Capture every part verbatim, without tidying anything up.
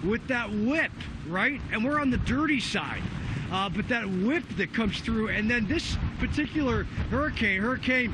with that whip, right? And we're on the dirty side. Uh, but that whip that comes through, and then this particular hurricane, hurricane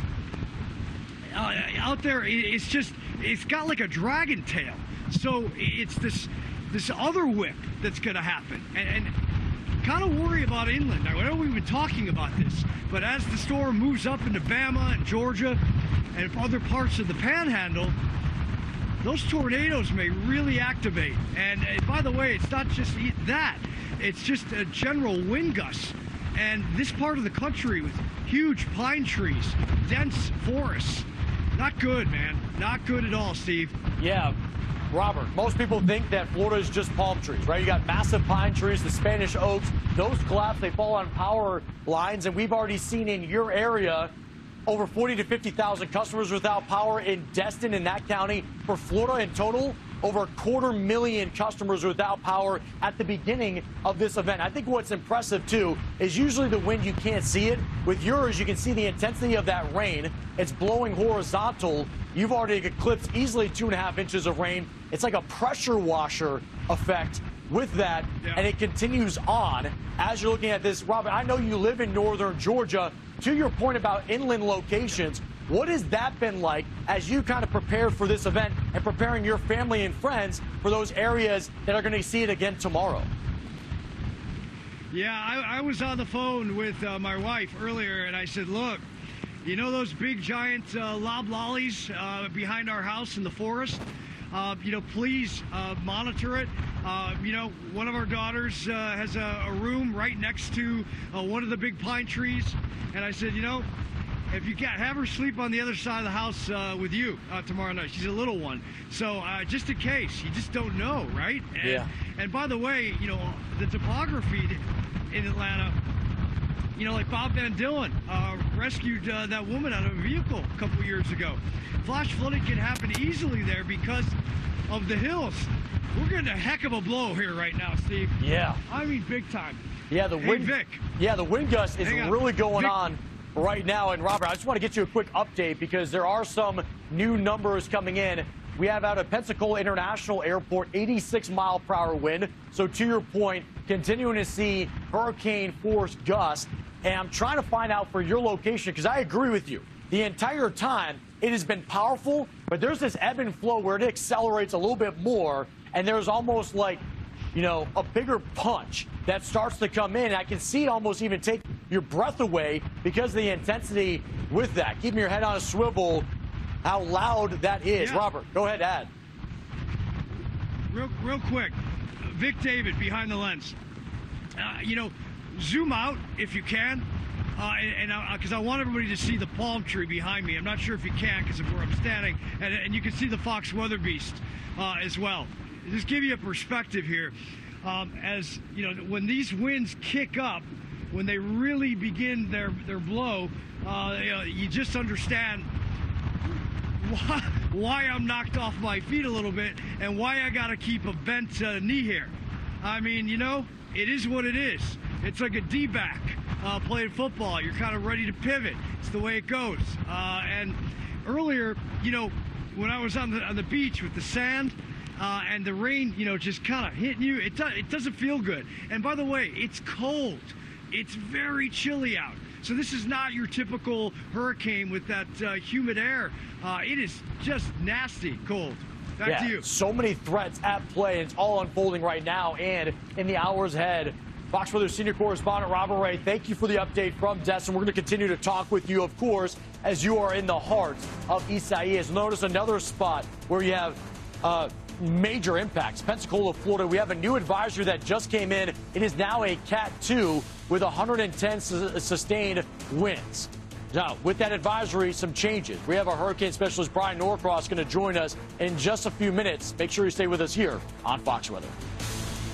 uh, out there, it's just, it's got like a dragon tail. So it's this this other whip that's going to happen. And, and kind of worry about inland. I know we've been talking about this, but as the storm moves up into Bama and Georgia and other parts of the Panhandle, those tornadoes may really activate. And, and by the way, it's not just that. It's just a general wind gust. And this part of the country with huge pine trees, dense forests, not good, man. Not good at all, Steve. Yeah. Robert, most people think that Florida is just palm trees, right? You got massive pine trees, the Spanish oaks. Those collapse, they fall on power lines, and we've already seen in your area over forty to fifty thousand customers without power in Destin, in that county. For Florida in total, over a quarter million customers without power at the beginning of this event. I think what's impressive, too, is usually the wind, you can't see it. With yours, you can see the intensity of that rain. It's blowing horizontal. You've already eclipsed easily two and a half inches of rain. It's like a pressure washer effect with that, yeah. And it continues on as you're looking at this. Robert, I know you live in northern Georgia. To your point about inland locations, what has that been like as you kind of prepare for this event and preparing your family and friends for those areas that are going to see it again tomorrow? Yeah, I, I was on the phone with uh, my wife earlier, and I said, look, you know those big giant uh, loblollies uh, behind our house in the forest? Uh, you know, please uh, monitor it. Uh, you know, one of our daughters uh, has a, a room right next to uh, one of the big pine trees. And I said, you know, if you can't, have her sleep on the other side of the house uh, with you uh, tomorrow night. She's a little one. So uh, just in case, you just don't know, right? And, yeah. And by the way, you know, the topography in Atlanta, you know, like Bob Van Dillen uh, rescued uh, that woman out of a vehicle a couple years ago. Flash flooding can happen easily there because of the hills. We're getting a heck of a blow here right now, Steve. Yeah. I mean, big time. Yeah, the hey, wind. Vic. Yeah, the wind gust is really going Vic. on right now. And Robert, I just want to get you a quick update because there are some new numbers coming in. We have out of Pensacola International Airport, eighty-six mile per hour wind. So to your point, continuing to see hurricane force gusts. And I'm trying to find out for your location, because I agree with you. The entire time, it has been powerful, but there's this ebb and flow where it accelerates a little bit more, and there's almost like, you know, a bigger punch that starts to come in. I can see it almost even take your breath away because of the intensity with that. Keeping your head on a swivel, how loud that is. Yeah. Robert, go ahead, add. Real, real quick, Vic David behind the lens. Uh, you know, zoom out if you can, uh, and because I, I want everybody to see the palm tree behind me. I'm not sure if you can because of where I'm standing, and, and you can see the Fox Weather Beast uh, as well. Just give you a perspective here. Um, as you know, when these winds kick up, when they really begin their their blow, uh, you know, you just understand why, why I'm knocked off my feet a little bit and why I got to keep a bent uh, knee here. I mean, you know, it is what it is. It's like a D-back uh, playing football. You're kind of ready to pivot. It's the way it goes. Uh, and earlier, you know, when I was on the on the beach with the sand uh, and the rain, you know, just kind of hitting you, it, do, it doesn't feel good. And by the way, it's cold. It's very chilly out. So this is not your typical hurricane with that uh, humid air. Uh, it is just nasty cold. Back yeah, to you. So many threats at play, and it's all unfolding right now and in the hours ahead. Fox Weather senior correspondent Robert Ray, thank you for the update from Destin. We're going to continue to talk with you, of course, as you are in the heart of Isaias. Notice another spot where you have uh, major impacts. Pensacola, Florida. We have a new advisory that just came in. It is now a Cat two with one hundred ten su sustained winds. Now, with that advisory, some changes. We have our hurricane specialist Brian Norcross going to join us in just a few minutes. Make sure you stay with us here on Fox Weather.